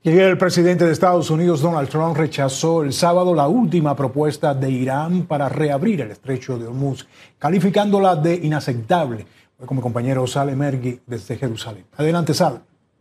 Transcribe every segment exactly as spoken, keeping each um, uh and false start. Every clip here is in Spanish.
Y el presidente de Estados Unidos, Donald Trump, rechazó el sábado la última propuesta de Irán para reabrir el estrecho de Hormuz, calificándola de inaceptable. Voy con mi compañero Sal Emergui desde Jerusalén. Adelante, Sal.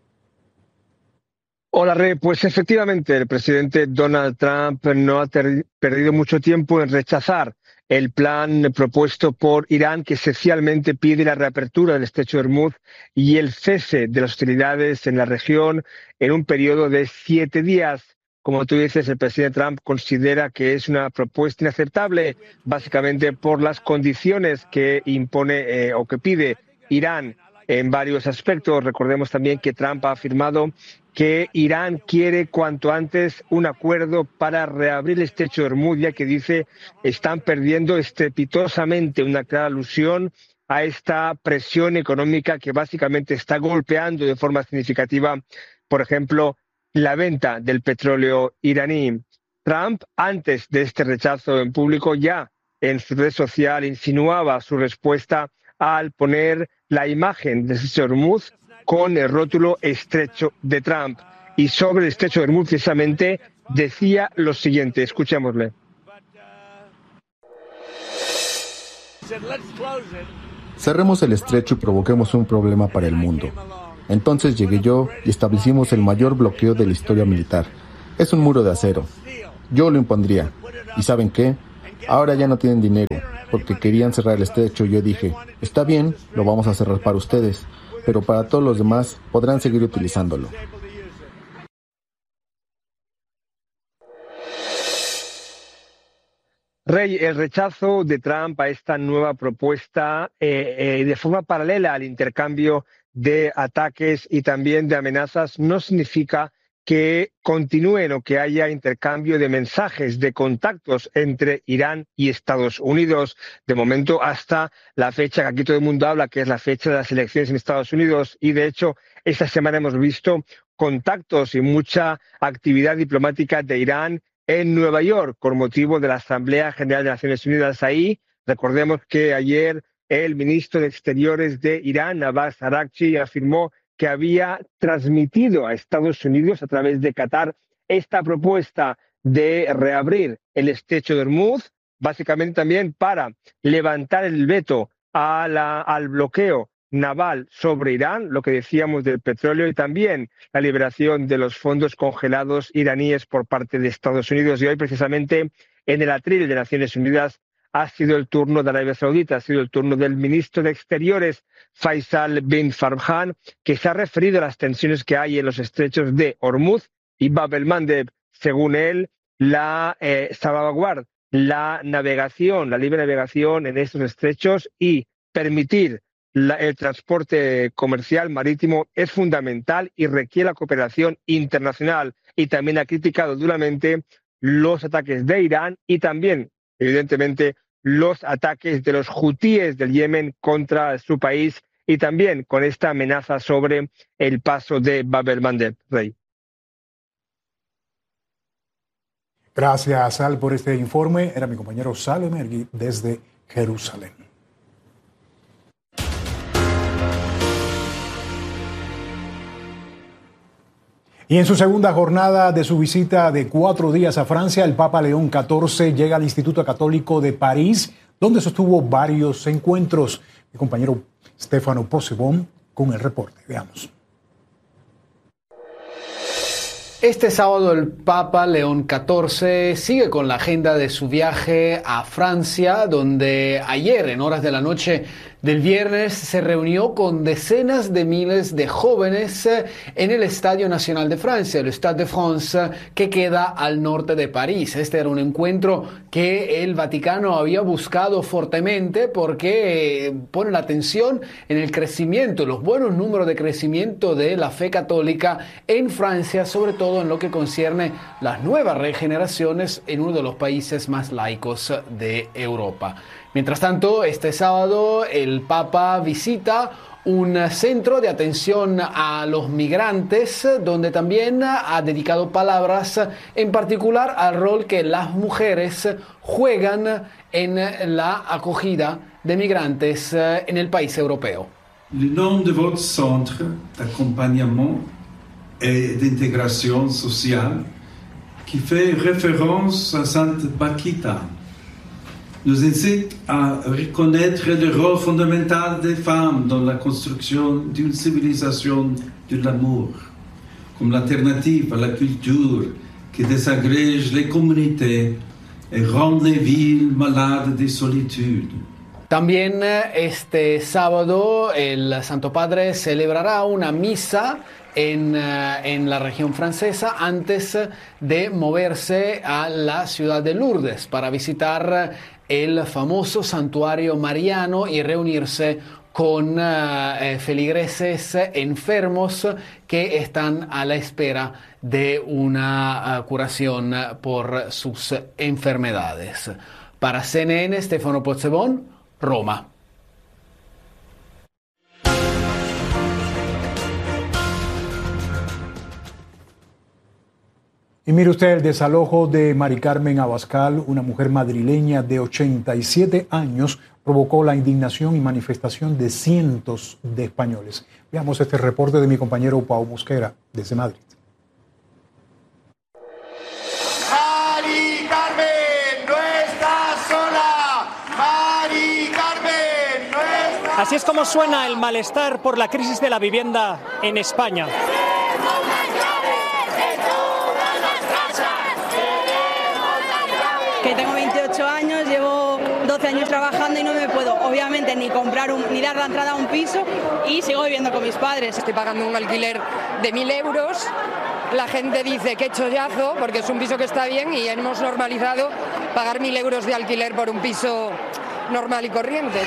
Hola, Rey. Pues efectivamente, el presidente Donald Trump no ha perdido mucho tiempo en rechazar el plan propuesto por Irán, que esencialmente pide la reapertura del estrecho de Hormuz y el cese de las hostilidades en la región en un periodo de siete días. Como tú dices, el presidente Trump considera que es una propuesta inaceptable, básicamente por las condiciones que impone eh, o que pide Irán en varios aspectos. Recordemos también que Trump ha afirmado que Irán quiere cuanto antes un acuerdo para reabrir el estrecho de Hormuz, ya que dice están perdiendo estrepitosamente, una clara alusión a esta presión económica que básicamente está golpeando de forma significativa, por ejemplo, la venta del petróleo iraní. Trump, antes de este rechazo en público, ya en su red social insinuaba su respuesta al poner la imagen del estrecho de Hormuz con el rótulo estrecho de Trump. Y sobre el estrecho de Hormuz, precisamente, decía lo siguiente. Escuchémosle. Cerremos el estrecho y provoquemos un problema para el mundo. Entonces llegué yo y establecimos el mayor bloqueo de la historia militar. Es un muro de acero. Yo lo impondría. ¿Y saben qué? Ahora ya no tienen dinero, porque querían cerrar el estrecho y yo dije, está bien, lo vamos a cerrar para ustedes, pero para todos los demás podrán seguir utilizándolo. Rey, el rechazo de Trump a esta nueva propuesta eh, eh, de forma paralela al intercambio de ataques y también de amenazas no significa que continúen o que haya intercambio de mensajes, de contactos entre Irán y Estados Unidos. De momento, hasta la fecha que aquí todo el mundo habla, que es la fecha de las elecciones en Estados Unidos. Y, de hecho, esta semana hemos visto contactos y mucha actividad diplomática de Irán en Nueva York con motivo de la Asamblea General de Naciones Unidas ahí. Recordemos que ayer el ministro de Exteriores de Irán, Abbas Araghchi, afirmó que había transmitido a Estados Unidos a través de Qatar esta propuesta de reabrir el estrecho de Hormuz, básicamente también para levantar el veto a la, al bloqueo naval sobre Irán, lo que decíamos del petróleo, y también la liberación de los fondos congelados iraníes por parte de Estados Unidos. Y hoy, precisamente, en el atril de Naciones Unidas, ha sido el turno de Arabia Saudita, ha sido el turno del ministro de Exteriores, Faisal bin Farhan, que se ha referido a las tensiones que hay en los estrechos de Hormuz y Bab el-Mandeb. Según él, la eh, salvaguarda, la navegación, la libre navegación en estos estrechos y permitir la, el transporte comercial marítimo es fundamental y requiere la cooperación internacional. Y también ha criticado duramente los ataques de Irán y también, evidentemente, los ataques de los hutíes del Yemen contra su país y también con esta amenaza sobre el paso de Bab el-Mandeb. Rey. Gracias, Sal, por este informe. Era mi compañero Sal Emergui desde Jerusalén. Y en su segunda jornada de su visita de cuatro días a Francia, el Papa León catorce llega al Instituto Católico de París, donde sostuvo varios encuentros. Mi compañero Stefano Possebon con el reporte. Veamos. Este sábado el Papa León catorce sigue con la agenda de su viaje a Francia, donde ayer, en horas de la noche del viernes, se reunió con decenas de miles de jóvenes en el Estadio Nacional de Francia, el Stade de France, que queda al norte de París. Este era un encuentro que el Vaticano había buscado fuertemente porque pone la atención en el crecimiento, los buenos números de crecimiento de la fe católica en Francia, sobre todo en lo que concierne las nuevas regeneraciones en uno de los países más laicos de Europa. Mientras tanto, este sábado el Papa visita un centro de atención a los migrantes, donde también ha dedicado palabras en particular al rol que las mujeres juegan en la acogida de migrantes en el país europeo. Le nom de votre centre d'accompagnement et d'intégration sociale qui fait référence à Sainte Paquita, nous incite à reconnaître le rôle fondamental des femmes dans la construction d'une civilisation de l'amour, comme l'alternative à la culture qui désagrège les communautés et rend les villes malades de solitude. También este sábado el Santo Padre celebrará una misa en, en la región francesa antes de moverse a la ciudad de Lourdes para visitar el famoso santuario mariano y reunirse con uh, feligreses enfermos que están a la espera de una uh, curación por sus enfermedades. Para C N N, Stefano Pozzebon, Roma. Y mire usted el desalojo de Mari Carmen Abascal, una mujer madrileña de ochenta y siete años, provocó la indignación y manifestación de cientos de españoles. Veamos este reporte de mi compañero Pau Mosquera desde Madrid. Mari Carmen, no estás sola. Mari Carmen, no estás. Así es como suena el malestar por la crisis de la vivienda en España. Que tengo veintiocho años, llevo doce años trabajando y no me puedo, obviamente, ni comprar un, ni dar la entrada a un piso y sigo viviendo con mis padres. Estoy pagando un alquiler de mil euros. La gente dice que chollazo porque es un piso que está bien y hemos normalizado pagar mil euros de alquiler por un piso normal y corriente.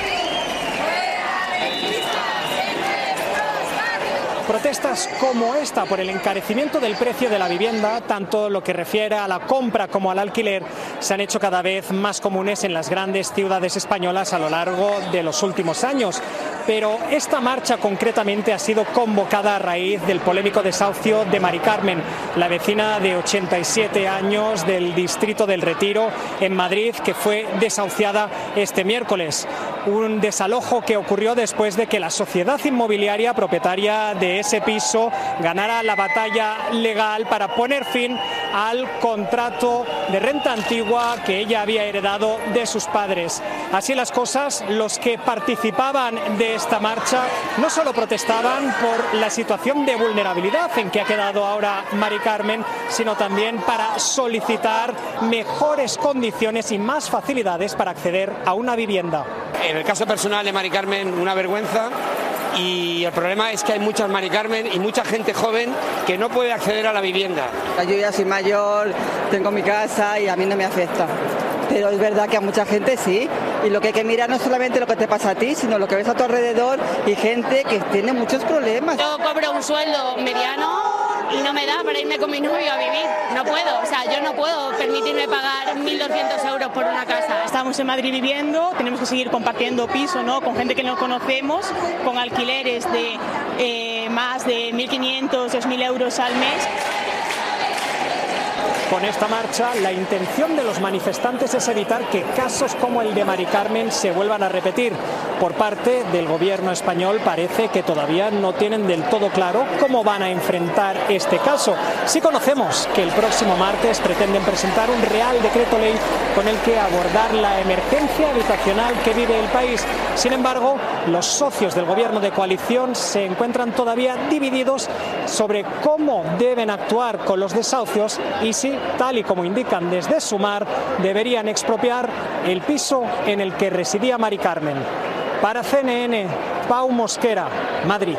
Protestas como esta por el encarecimiento del precio de la vivienda, tanto lo que refiere a la compra como al alquiler, se han hecho cada vez más comunes en las grandes ciudades españolas a lo largo de los últimos años. Pero esta marcha concretamente ha sido convocada a raíz del polémico desahucio de Mari Carmen, la vecina de ochenta y siete años del distrito del Retiro en Madrid, que fue desahuciada este miércoles. Un desalojo que ocurrió después de que la sociedad inmobiliaria propietaria de ese piso ganara la batalla legal para poner fin al contrato de renta antigua que ella había heredado de sus padres. Así las cosas, los que participaban de esta marcha no solo protestaban por la situación de vulnerabilidad en que ha quedado ahora Mari Carmen, sino también para solicitar mejores condiciones y más facilidades para acceder a una vivienda. En el caso personal de Mari Carmen, una vergüenza. Y el problema es que hay muchas Mari Carmen y mucha gente joven que no puede acceder a la vivienda. Yo ya soy mayor, tengo mi casa y a mí no me afecta. Pero es verdad que a mucha gente sí. Y lo que hay que mirar no es solamente lo que te pasa a ti, sino lo que ves a tu alrededor y gente que tiene muchos problemas. Yo cobro un sueldo mediano y no me da para irme con mi novio a vivir. No puedo, o sea, yo no puedo permitirme pagar mil doscientos euros por una casa. Estamos en Madrid viviendo, tenemos que seguir compartiendo piso, ¿no? Con gente que no conocemos, con alquileres de eh, más de mil quinientos, dos mil euros al mes. Con esta marcha, la intención de los manifestantes es evitar que casos como el de Mari Carmen se vuelvan a repetir. Por parte del gobierno español parece que todavía no tienen del todo claro cómo van a enfrentar este caso. Sí conocemos que el próximo martes pretenden presentar un real decreto ley con el que abordar la emergencia habitacional que vive el país. Sin embargo, los socios del gobierno de coalición se encuentran todavía divididos sobre cómo deben actuar con los desahucios y si, tal y como indican desde Sumar, deberían expropiar el piso en el que residía Mari Carmen. Para C N N, Pau Mosquera, Madrid.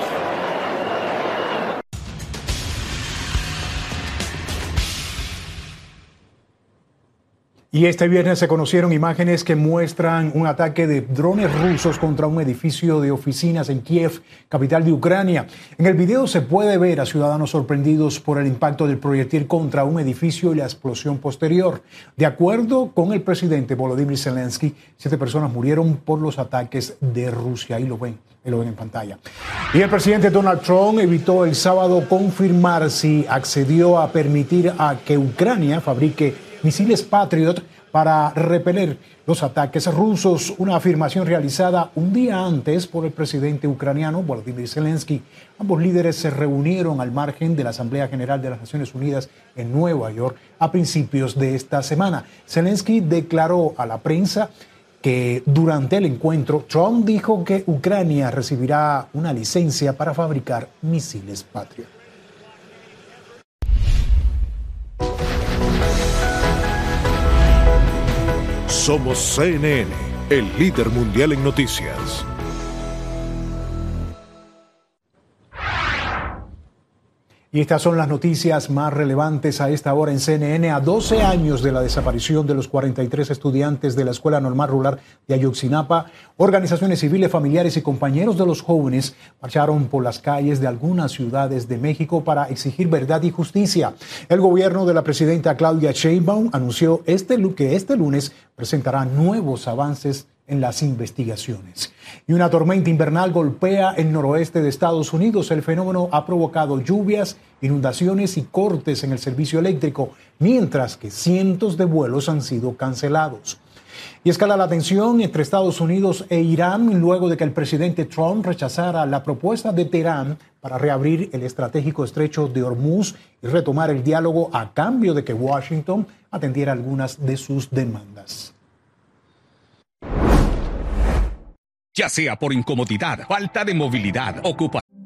Y este viernes se conocieron imágenes que muestran un ataque de drones rusos contra un edificio de oficinas en Kiev, capital de Ucrania. En el video se puede ver a ciudadanos sorprendidos por el impacto del proyectil contra un edificio y la explosión posterior. De acuerdo con el presidente Volodymyr Zelensky, siete personas murieron por los ataques de Rusia. Ahí lo ven, ahí lo ven en pantalla. Y el presidente Donald Trump evitó el sábado confirmar si accedió a permitir a que Ucrania fabrique misiles Patriot para repeler los ataques rusos, una afirmación realizada un día antes por el presidente ucraniano Volodymyr Zelensky. Ambos líderes se reunieron al margen de la Asamblea General de las Naciones Unidas en Nueva York a principios de esta semana. Zelensky declaró a la prensa que durante el encuentro Trump dijo que Ucrania recibirá una licencia para fabricar misiles Patriot. Somos C N N, el líder mundial en noticias. Y estas son las noticias más relevantes a esta hora en C N N. A doce años de la desaparición de los cuarenta y tres estudiantes de la Escuela Normal Rural de Ayotzinapa, organizaciones civiles, familiares y compañeros de los jóvenes marcharon por las calles de algunas ciudades de México para exigir verdad y justicia. El gobierno de la presidenta Claudia Sheinbaum anunció este, que este lunes presentará nuevos avances en las investigaciones. Y una tormenta invernal golpea el noroeste de Estados Unidos. El fenómeno ha provocado lluvias, inundaciones y cortes en el servicio eléctrico, mientras que cientos de vuelos han sido cancelados. Y escala la tensión entre Estados Unidos e Irán luego de que el presidente Trump rechazara la propuesta de Teherán para reabrir el estratégico estrecho de Hormuz y retomar el diálogo a cambio de que Washington atendiera algunas de sus demandas. Ya sea por incomodidad, falta de movilidad, ocupación.